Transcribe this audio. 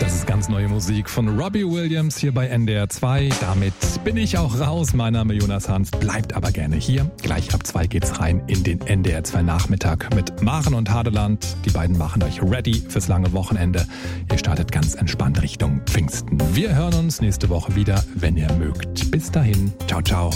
Das ist ganz neue Musik von Robbie Williams hier bei NDR 2. Damit bin ich auch raus. Mein Name ist Jonas Hans. Bleibt aber gerne hier. Gleich ab 2 geht's rein in den NDR 2 Nachmittag mit Maren und Hadeland. Die beiden machen euch ready fürs lange Wochenende. Ihr startet ganz entspannt Richtung Pfingsten. Wir hören uns nächste Woche wieder, wenn ihr mögt. Bis dahin. Ciao, ciao.